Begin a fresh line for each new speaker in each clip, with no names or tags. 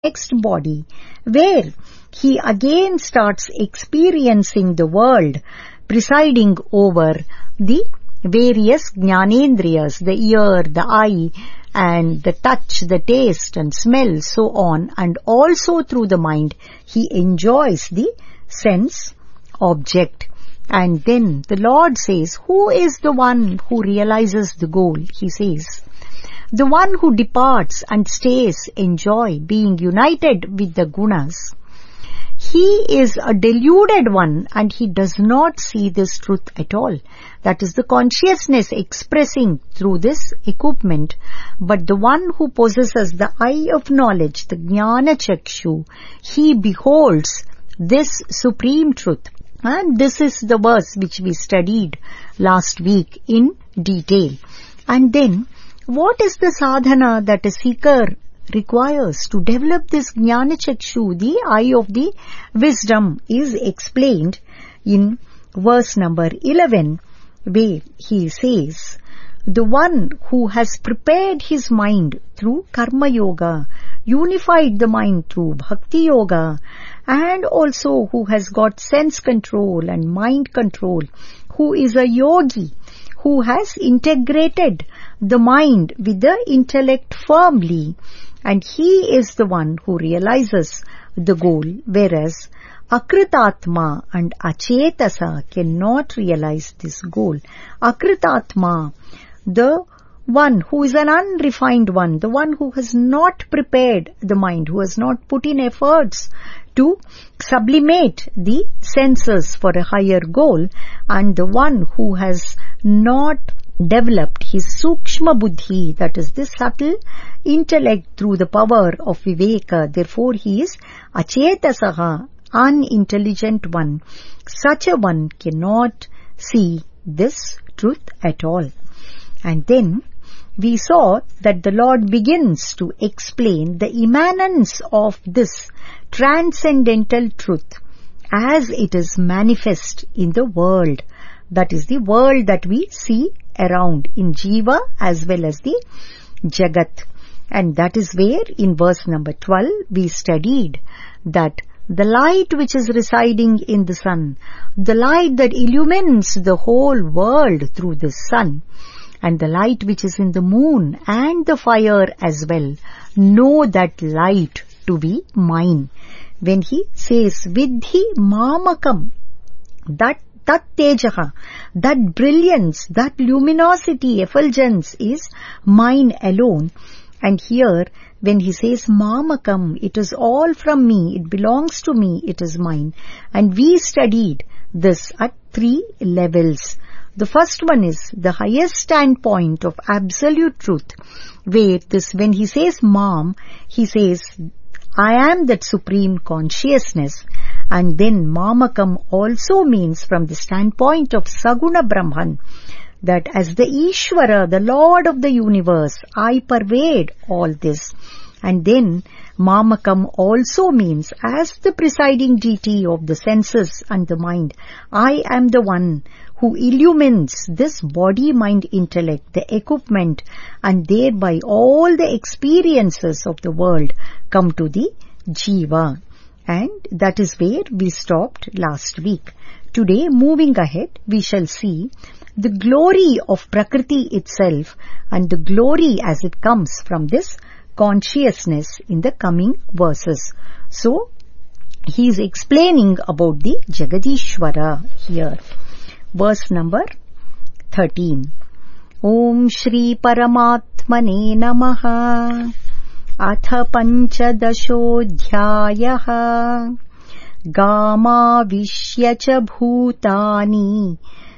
next body, where he again starts experiencing the world presiding over the various jnanendriyas, the ear, the eye, and the touch, the taste and smell, so on, and also through the mind he enjoys the sense object. And then the Lord says, who is the one who realizes the goal? He says, the one who departs and stays in joy, being united with the gunas. He is a deluded one and he does not see this truth at all. That is the consciousness expressing through this equipment. But the one who possesses the eye of knowledge, the jnana chakshu, he beholds this supreme truth. And this is the verse which we studied last week in detail. And then, what is the sadhana that a seeker requires to develop this jnana chakshu, the eye of the wisdom, is explained in verse number 11, where he says, the one who has prepared his mind through karma yoga, unified the mind through bhakti yoga, and also who has got sense control and mind control, who is a yogi, who has integrated the mind with the intellect firmly, and he is the one who realizes the goal, whereas Akritatma and Achetasa cannot realize this goal. Akritatma, the one who is an unrefined one, the one who has not prepared the mind, who has not put in efforts to sublimate the senses for a higher goal, and the one who has not developed his sukshma buddhi, that is the subtle intellect through the power of viveka. Therefore he is achetasaha, unintelligent one. Such a one cannot see this truth at all. And then we saw that the Lord begins to explain the immanence of this transcendental truth as it is manifest in the world. That is the world that we see around in Jiva as well as the Jagat. And that is where in verse number 12 we studied that the light which is residing in the sun, the light that illumines the whole world through the sun, and the light which is in the moon and the fire as well, know that light to be mine. When he says, Vidhi mamakam, that tejaha, that brilliance, that luminosity, effulgence is mine alone. And here, when he says mamakam, it is all from me, it belongs to me, it is mine. And we studied this at 3 levels. The first one is the highest standpoint of absolute truth, where this, when he says mam, he says, I am that supreme consciousness. And then mamakam also means from the standpoint of Saguna Brahman, that as the Ishvara, the Lord of the universe, I pervade all this. And then mamakam also means as the presiding deity of the senses and the mind, I am the one who illumines this body, mind, intellect, the equipment, and thereby all the experiences of the world come to the Jiva. And that is where we stopped last week. Today, moving ahead, we shall see the glory of Prakriti itself and the glory as it comes from this consciousness in the coming verses. So, he is explaining about the Jagadishwara here. Verse number 13. Om Shri Paramatmane Namaha. Atha Panchadashodhyayaha. Gama Vishya cha Bhutani.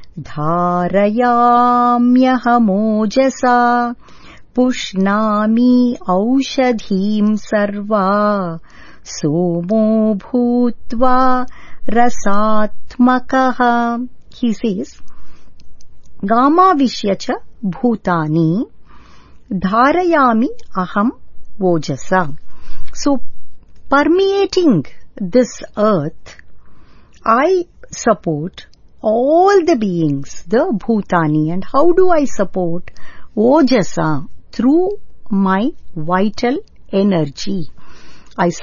Dharayamyaham Pushnami Aushadhim Sarva. Somo Bhutva Rasatmakaha. He says, Gama Vishyacha Bhutani Dharayami Aham Vojasa. So, permeating this earth, I support all the beings, the Bhutani. And how do I support? Ojasa, through my vital energy. I